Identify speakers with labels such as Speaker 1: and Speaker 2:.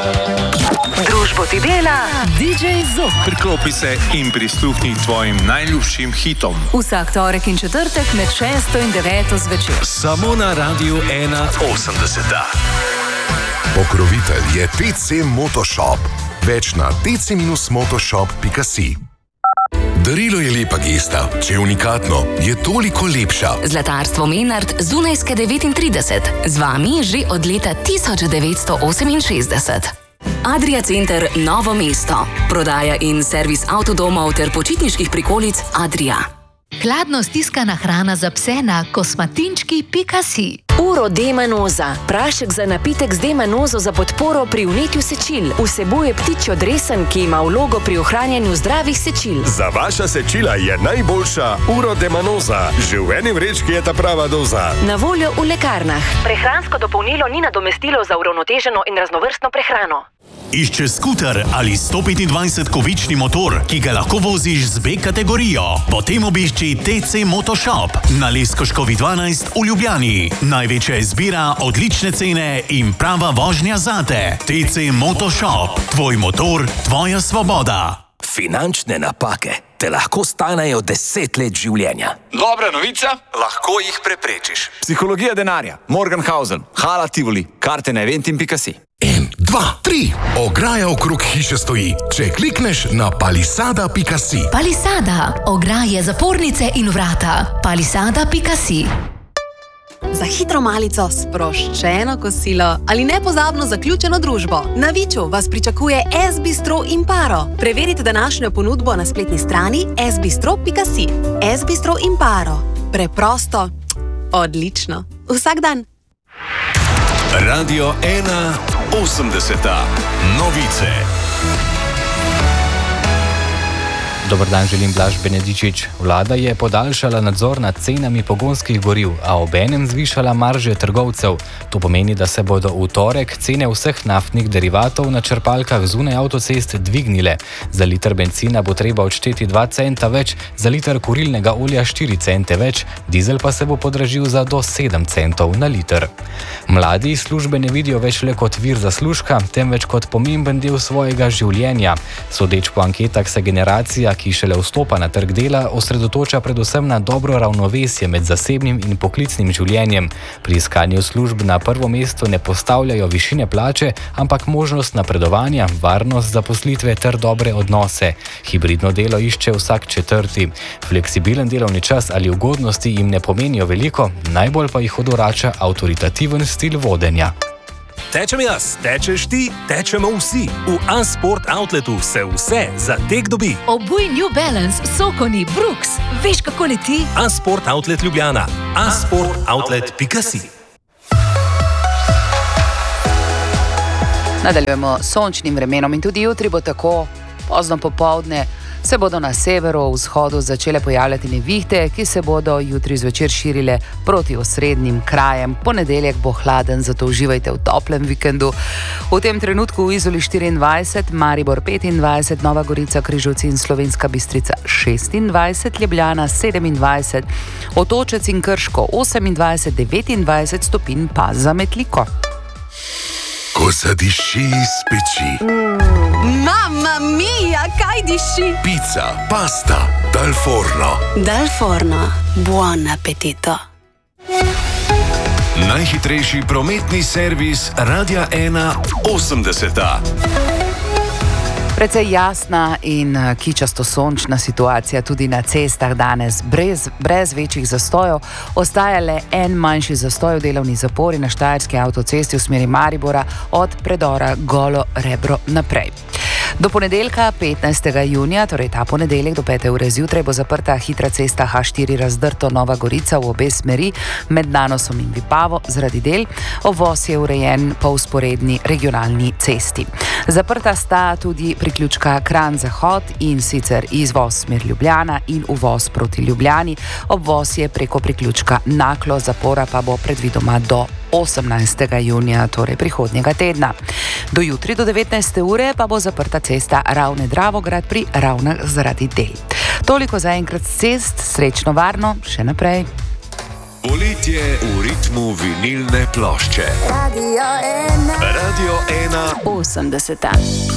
Speaker 1: Družbo ti dela DJ Zok.
Speaker 2: Priklopi se in prisluhni tvojim najljubšim hitom.
Speaker 1: Vsak torek in četrtek med 6 in 9 zvečer.
Speaker 3: Samo na Radiu 1.80.
Speaker 4: Pokrovitelj je TC Motoshop. Več na tc-motoshop.si. Darilo je lepa gesta, če je unikatno, je toliko lepša.
Speaker 5: Zlatarstvo Menard z Dunajske 39. Z vami že od leta 1968. Adria Center Novo mesto. Prodaja in servis avtodomov ter počitniških prikolic Adria.
Speaker 6: Hladno stiskana hrana za pse na kosmatinčki.si.
Speaker 7: Uro D-manoza. Prašek za napitek z D-manozo za podporo pri vnetju sečil. Vsebuje ptičjo dresen, ki ima vlogo pri ohranjanju zdravih sečil.
Speaker 8: Za vaša sečila je najboljša Uro D-manoza. Že v eni vrečki je ta prava doza.
Speaker 7: Na voljo v lekarnah. Prehransko dopolnilo ni nadomestilo za uravnoteženo in raznovrstno prehrano.
Speaker 9: Iščeš skuter ali 125-kovični motor, ki ga lahko voziš z B kategorijo? Potem obišči TC Motoshop na Leskoškovi 12 v Ljubljani. Največja izbira, odlične cene in prava vožnja zate. TC Motoshop. Tvoj motor, tvoja svoboda.
Speaker 3: Finančne napake te lahko stanejo 10 let življenja.
Speaker 10: Dobra novica, lahko jih preprečiš. Psihologija denarja, Morgenhausen, Hala Tivoli, karte na eventim.si.
Speaker 4: 1, 2, 3. Ograja okrog hiše stoji, če klikneš na palisada.si.
Speaker 6: Palisada. Ograje, zapornice in vrata. Palisada.si.
Speaker 11: Za hitro malico, sproščeno kosilo ali nepozabno zaključeno družbo. Na Viču vas pričakuje S-bistro Imparo. Preverite današnjo ponudbo na spletni strani sbistro.si. S-bistro Imparo. Preprosto, odlično. Vsak dan.
Speaker 3: Radio 1.80. Novice.
Speaker 12: Dober dan, želim Blaž Benedičič. Vlada je podaljšala nadzor nad cenami pogonskih goriv, a obenem zvišala marže trgovcev. To pomeni, da se bodo v torek cene vseh naftnih derivatov na črpalkah zunaj avtocest dvignile. Za liter bencina bo treba odšteti 2 centa več, za liter kurilnega olja 4 cente več, dizel pa se bo podražil za do 7 centov na liter. Mladi službe ne vidijo več le kot vir zaslužka, temveč kot pomemben del svojega življenja. Sodeč po anketah se generacija, ki šele vstopa na trg dela, osredotoča predvsem na dobro ravnovesje med zasebnim in poklicnim življenjem. Pri iskanju služb na prvo mesto ne postavljajo višine plače, ampak možnost napredovanja, varnost zaposlitve ter dobre odnose. Hibridno delo išče vsak četrti. Fleksibilen delovni čas ali ugodnosti jim ne pomenijo veliko, najbolj pa jih odvrača avtoritativen stil vodenja.
Speaker 13: Tečem jaz, tečeš ti, tečemo vsi. V Unsport Outletu se vse za tek dobi.
Speaker 6: Obuj New Balance, Sokoni, Brooks. Veš, kako leti?
Speaker 13: Unsport Outlet Ljubljana. unsportoutlet.si.
Speaker 14: Nadaljujemo s sončnim vremenom in tudi jutri bo tako. Pozno popoldne se bodo na severovzhodu začele pojavljati nevihte, ki se bodo jutri zvečer širile proti osrednjim krajem. Ponedeljek bo hladen, zato uživajte v toplem vikendu. V tem trenutku v Izoli 24, Maribor 25, Nova Gorica, Križevci in Slovenska Bistrica 26, Ljubljana 27, Otočec in Krško 28, 29 stopinj pa za Metliko.
Speaker 4: Ko zadiši iz peči.
Speaker 11: Mamma mia, kaj diši?
Speaker 4: Pizza, pasta, dal forno.
Speaker 11: Dal forno, buon appetito.
Speaker 3: Najhitrejši prometni servis Radia 1.80.
Speaker 14: Precej jasna in kičasto sončna situacija tudi na cestah danes, brez večjih zastojev. Ostaja le en manjši zastoj v delovni zapori na Štajerski avtocesti v smeri Maribora od predora Golo Rebro naprej. Do ponedeljka 15. junija, torej ta ponedeljek do 5. ure zjutraj, bo zaprta hitra cesta H4 Razdrto Nova Gorica v obe smeri med Nanosom in Vipavo zaradi del. Obvoz je urejen po vzporedni regionalni cesti. Zaprta sta tudi priključka Kranj Zahod, in sicer izvoz smer Ljubljana in uvoz proti Ljubljani. Obvoz je preko priključka Naklo, zapora pa bo predvidoma do 18. junija, torej prihodnjega tedna. Do jutri do 19. ure pa bo zaprta cesta Ravne-Dravograd pri Ravnah zaradi del. Toliko za enkrat s cest, srečno varno, še naprej.
Speaker 15: Poletje v ritmu vinilne plošče. Radio 1.
Speaker 7: 80.